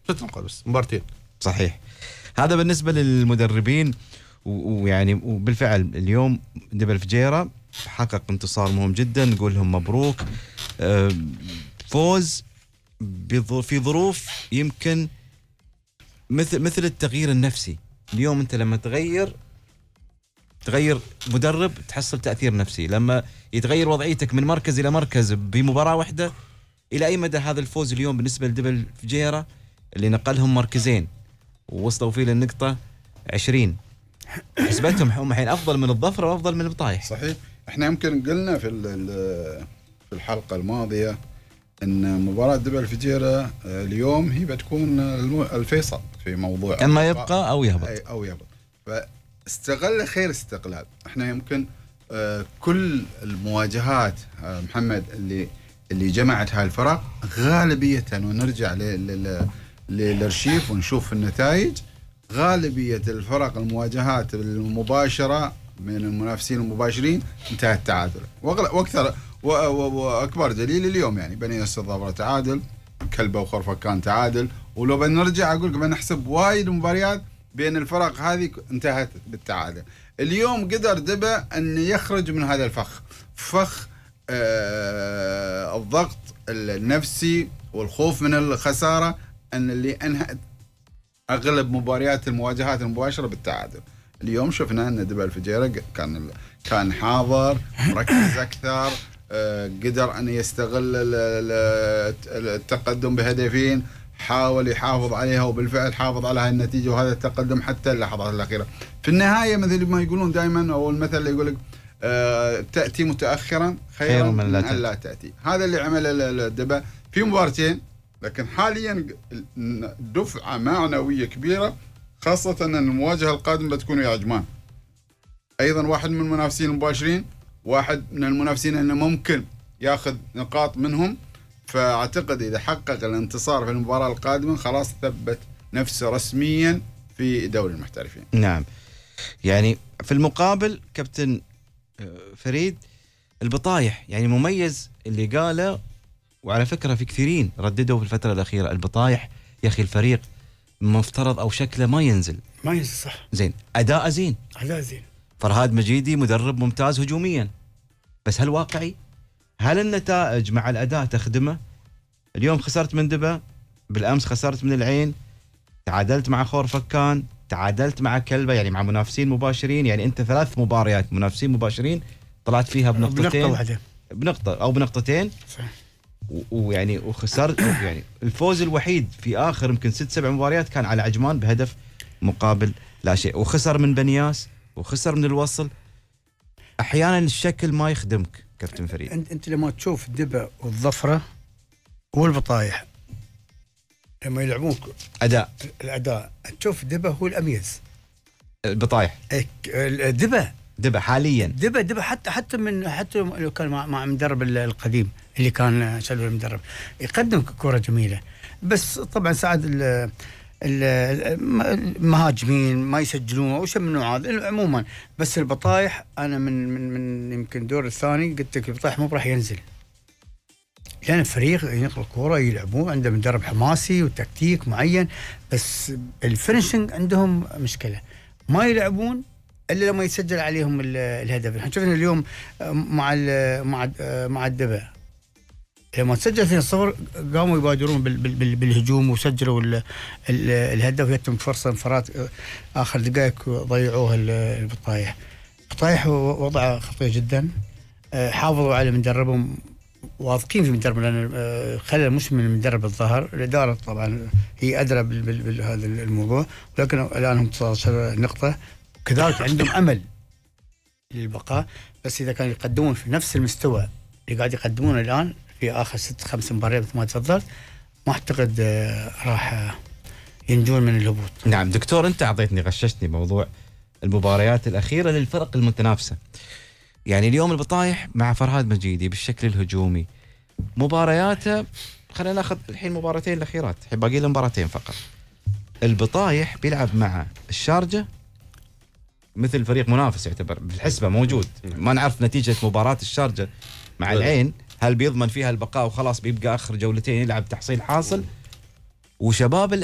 6 نقاط بس مبارتين. صحيح. هذا بالنسبة للمدربين ويعني وبالفعل اليوم دبا الفجيرة حقق انتصار مهم جدا، نقول لهم مبروك. فوز في ظروف يمكن مثل التغيير النفسي. اليوم انت لما تغير مدرب تحصل تأثير نفسي، لما يتغير وضعيتك من مركز إلى مركز بمباراة واحدة. إلى أي مدى هذا الفوز اليوم بالنسبة لدبا الفجيرة اللي نقلهم مركزين ووصلوا فيه للنقطة 20، حسبتهم هم الحين أفضل من الظفرة وأفضل من البطايح. صحيح. احنا يمكن قلنا في الحلقة الماضية ان مباراة دبا الفجيرة اليوم هي بتكون الفيصل في موضوع اما يبقى او يهبط. فاستغل خير استقلال. احنا يمكن كل المواجهات محمد اللي جمعت هاي الفرق غالبية، ونرجع للارشيف ونشوف النتائج، غالبية الفرق المواجهات المباشرة من المنافسين المباشرين انتهت تعادل. واكثر واكبر دليل اليوم يعني بني الظفرة تعادل، كلبة وخرفكان تعادل، ولو بنرجع اقول لك بنحسب وايد مباريات بين الفرق هذه انتهت بالتعادل. اليوم قدر دبا ان يخرج من هذا فخ الضغط النفسي والخوف من الخسارة، ان اللي انهت اغلب مباريات المواجهات المباشرة بالتعادل. اليوم شفنا ان دبا الفجيرة كان حاضر، مركز اكثر، قدر ان يستغل التقدم بهدفين، حاول يحافظ عليها، وبالفعل حافظ على هاي النتيجة وهذا التقدم حتى اللحظات الأخيرة. في النهاية مثل ما يقولون دائما، أو المثل اللي يقول لك تأتي متأخرا خير من لا تأتي. هذا اللي عمله الدبا في مبارتين، لكن حاليا دفعة معنوية كبيرة، خاصة أن المواجهة القادمة بتكون ويا عجمان، أيضا واحد من المنافسين المباشرين، واحد من المنافسين أنه ممكن ياخذ نقاط منهم. فأعتقد إذا حقق الانتصار في المباراة القادمة خلاص ثبت نفسه رسميا في دوري المحترفين. نعم. يعني في المقابل كابتن فريد، البطايح يعني مميز اللي قاله، وعلى فكرة في كثيرين رددوا في الفترة الأخيرة البطايح يا أخي الفريق مفترض أو شكله ما ينزل صح، زين، أداء زين، فرهاد مجيدي مدرب ممتاز هجوميا، بس هل واقعي؟ هل النتائج مع الأداء تخدمه؟ اليوم خسرت من دبا، بالأمس خسرت من العين، تعادلت مع خورفكان، تعادلت مع كلبة، يعني مع منافسين مباشرين. يعني أنت 3 مباريات منافسين مباشرين طلعت فيها بنقطتين، بنقطة أو بنقطتين، ويعني وخسرت. يعني الفوز الوحيد في آخر يمكن 6-7 مباريات كان على عجمان بهدف مقابل لا شيء، وخسر من بنياس وخسر من الوصل. أحيانا الشكل ما يخدمك كابتن فريد. انت لما تشوف دبا والظفرة والبطايح لما يلعبون الاداء تشوف دبا هو الاميز. البطايح دبا حاليا دبا حتى لو كان مع المدرب القديم اللي كان شلو المدرب يقدم كرة جميلة، بس طبعا ساعد المهاجمين ما يسجلون او شيء من النوع هذا عموما. بس البطايح انا من يمكن الدور الثاني قلت لك البطايح مو راح ينزل، لان الفريق ينقل الكوره يلعبون، عنده مدرب حماسي وتكتيك معين، بس الفينشنج عندهم مشكله، ما يلعبون الا لما يسجل عليهم الهدف. احنا شفنا اليوم مع الدبا لما تسجل 2-0 قاموا يبادرون بالهجوم وسجلوا الهدف، ويتم فرصة انفراد آخر دقائق ضيعوها البطايح. وضعها خطير جدا، حافظوا على مدربهم، واثقين في مدرب، لأن خلل مش من المدرب الظهر، الإدارة طبعا هي أدرى بهذا الموضوع، ولكن الآن هم 19 نقطة، كذلك عندهم أمل للبقاء. بس إذا كانوا يقدمون في نفس المستوى اللي قاعد يقدمونه الآن في آخر 6-5 مباريات مثل ما تفضلت، ما أعتقد راح ينجون من الهبوط. نعم دكتور، أنت أعطيتني غششتني موضوع المباريات الأخيرة للفرق المتنافسة. يعني اليوم البطايح مع فرهاد مجيدي بالشكل الهجومي مبارياته، خلينا ناخذ الحين مباراتين الأخيرات، الحين باقي له مباراتين فقط. البطايح بيلعب مع الشارجة مثل فريق منافس يعتبر بالحسبة موجود، ما نعرف نتيجة مباراة الشارجة مع العين هل بيضمن فيها البقاء وخلاص بيبقى آخر جولتين يلعب تحصيل حاصل. وشباب